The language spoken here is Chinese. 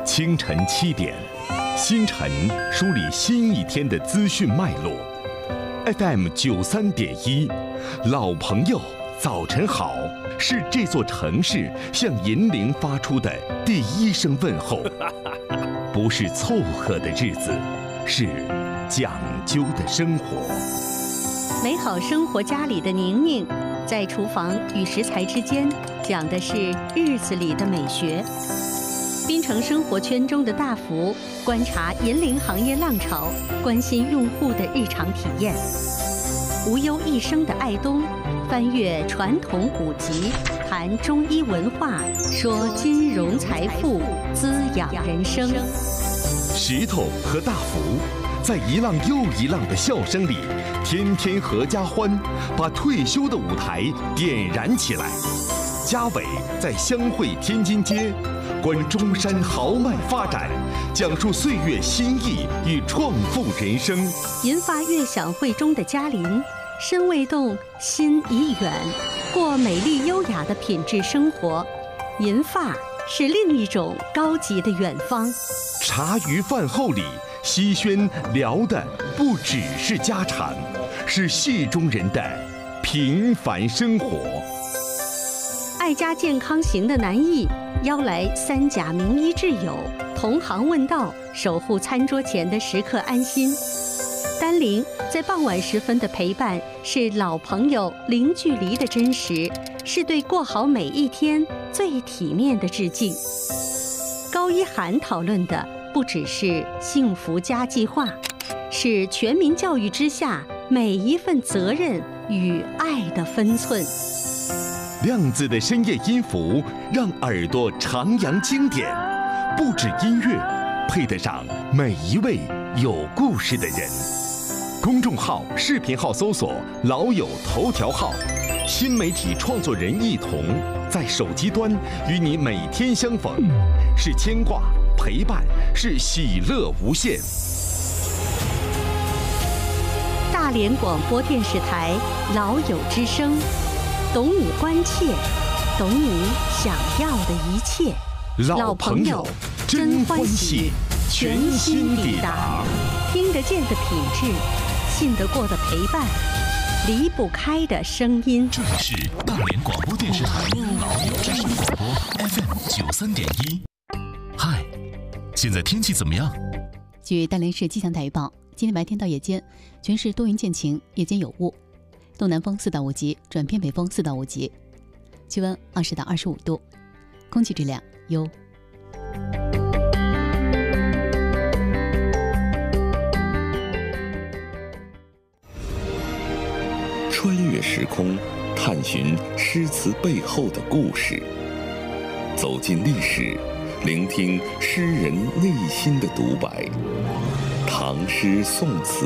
清晨7点，星辰梳理新一天的资讯脉络。FM 93.1，老朋友，早晨好，是这座城市向银铃发出的第一声问候。不是凑合的日子，是讲究的生活。 美好生活家里的宁宁，在厨房与食材之间讲的是日子里的美学。滨城生活圈中的大福，观察银铃行业浪潮，关心用户的日常体验。无忧一生的爱东，翻阅传统古籍，谈中医文化，说金融财富，滋养人生。 石头和大福，在一浪又一浪的笑声里，天天合家欢，把退休的舞台点燃起来。嘉伟在湘汇天津街，观中山豪迈发展，讲述岁月新意与创富人生。 银发悦享会中的嘉玲，身未动，心已远，过美丽优雅的品质生活。银发是另一种高级的远方。 茶余饭后里，西轩聊的不只是家常，是戏中人的平凡生活。 爱家健康行的南艺邀来3甲名医挚友，同行问道，守护餐桌前的食客安心。丹玲在傍晚时分的陪伴，是老朋友零距离的真实，是对过好每一天最体面的致敬。高一涵讨论的不只是幸福家计划，是全民教育之下每一份责任与爱的分寸。 亮子的深夜音符让耳朵徜徉经典，不止音乐，配得上每一位有故事的人。公众号、视频号搜索“老友头条号”，新媒体创作人一同在手机端与你每天相逢，是牵挂、陪伴，是喜乐无限。 大连广播电视台老友之声，懂你关切，懂你想要的一切。 老朋友真欢喜，全新抵达。 听得见的品质，信得过的陪伴，离不开的声音。 这里是大连广播电视台老友之声广播 FM 93.1。嗨，现在天气怎么样？ 据大连市气象台预报，今天白天到夜间全市多云见晴，夜间有雾，东南风4到5级转偏北风4到5级，气温20到25度，空气质量优。 穿越时空，探寻诗词背后的故事，走进历史，聆听诗人内心的独白。唐诗宋词